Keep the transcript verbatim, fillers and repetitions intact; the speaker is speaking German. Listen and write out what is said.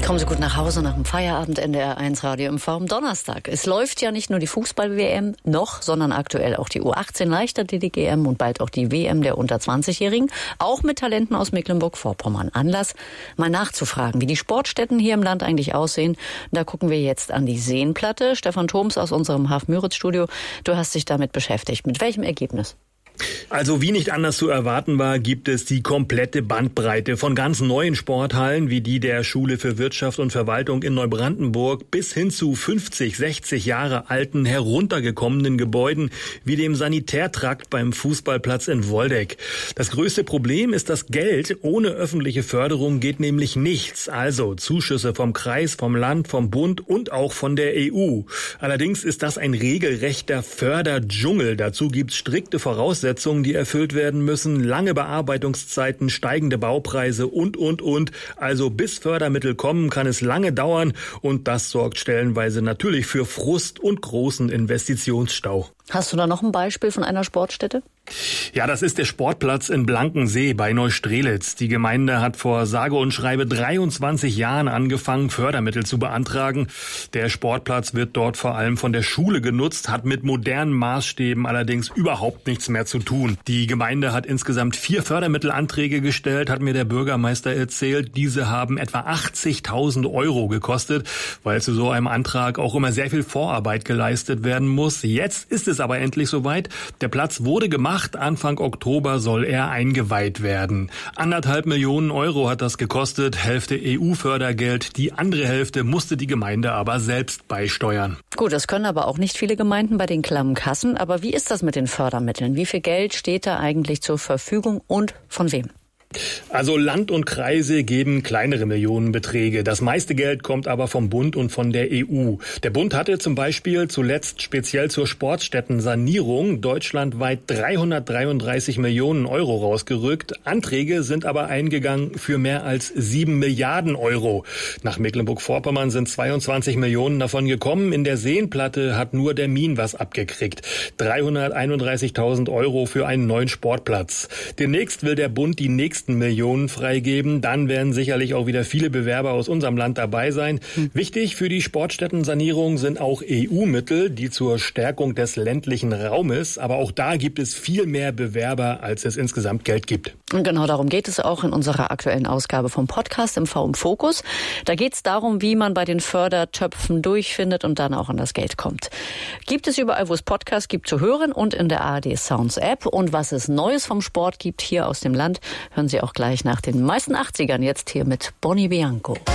Kommen Sie gut nach Hause nach dem Feierabend, N D R eins Radio M V am Donnerstag. Es läuft ja nicht nur die Fußball-W M noch, sondern aktuell auch die U achtzehn Leichtathletik-E M und bald auch die W M der unter zwanzig-Jährigen, auch mit Talenten aus Mecklenburg-Vorpommern. Anlass, mal nachzufragen, wie die Sportstätten hier im Land eigentlich aussehen. Da gucken wir jetzt an die Seenplatte. Stefan Thoms aus unserem Haf-Müritz-Studio, du hast dich damit beschäftigt. Mit welchem Ergebnis? Also wie nicht anders zu erwarten war, gibt es die komplette Bandbreite von ganz neuen Sporthallen wie die der Schule für Wirtschaft und Verwaltung in Neubrandenburg bis hin zu fünfzig, sechzig Jahre alten, heruntergekommenen Gebäuden wie dem Sanitärtrakt beim Fußballplatz in Woldeck. Das größte Problem ist das Geld. Ohne öffentliche Förderung geht nämlich nichts. Also Zuschüsse vom Kreis, vom Land, vom Bund und auch von der E U. Allerdings ist das ein regelrechter Förderdschungel. Dazu gibt es strikte Voraussetzungen, die erfüllt werden müssen, lange Bearbeitungszeiten, steigende Baupreise und, und, und. Also bis Fördermittel kommen, kann es lange dauern und das sorgt stellenweise natürlich für Frust und großen Investitionsstau. Hast du da noch ein Beispiel von einer Sportstätte? Ja, das ist der Sportplatz in Blankensee bei Neustrelitz. Die Gemeinde hat vor sage und schreibe dreiundzwanzig Jahren angefangen, Fördermittel zu beantragen. Der Sportplatz wird dort vor allem von der Schule genutzt, hat mit modernen Maßstäben allerdings überhaupt nichts mehr zu tun. Die Gemeinde hat insgesamt vier Fördermittelanträge gestellt, hat mir der Bürgermeister erzählt. Diese haben etwa achtzigtausend Euro gekostet, weil zu so einem Antrag auch immer sehr viel Vorarbeit geleistet werden muss. Jetzt ist es aber endlich soweit. Der Platz wurde gemacht. Anfang Oktober soll er eingeweiht werden. Anderthalb Millionen Euro hat das gekostet, Hälfte E U-Fördergeld. Die andere Hälfte musste die Gemeinde aber selbst beisteuern. Gut, das können aber auch nicht viele Gemeinden bei den klammen Kassen. Aber wie ist das mit den Fördermitteln? Wie viel Geld steht da eigentlich zur Verfügung und von wem? Also Land und Kreise geben kleinere Millionenbeträge. Das meiste Geld kommt aber vom Bund und von der E U. Der Bund hatte zum Beispiel zuletzt speziell zur Sportstättensanierung deutschlandweit dreihundertdreiunddreißig Millionen Euro rausgerückt. Anträge sind aber eingegangen für mehr als sieben Milliarden Euro. Nach Mecklenburg-Vorpommern sind zweiundzwanzig Millionen davon gekommen. In der Seenplatte hat nur der Min was abgekriegt. dreihunderteinunddreißigtausend Euro für einen neuen Sportplatz. Demnächst will der Bund die nächsten Millionen freigeben. Dann werden sicherlich auch wieder viele Bewerber aus unserem Land dabei sein. Hm. Wichtig für die Sportstättensanierung sind auch E U-Mittel, die zur Stärkung des ländlichen Raumes. Aber auch da gibt es viel mehr Bewerber, als es insgesamt Geld gibt. Und genau darum geht es auch in unserer aktuellen Ausgabe vom Podcast M V im Fokus. Da geht es darum, wie man bei den Fördertöpfen durchfindet und dann auch an das Geld kommt. Gibt es überall, wo es Podcasts gibt, zu hören und in der A R D Sounds App. Und was es Neues vom Sport gibt hier aus dem Land, hören Sie auch gleich nach den meisten achtzigern jetzt hier mit Bonnie Bianco.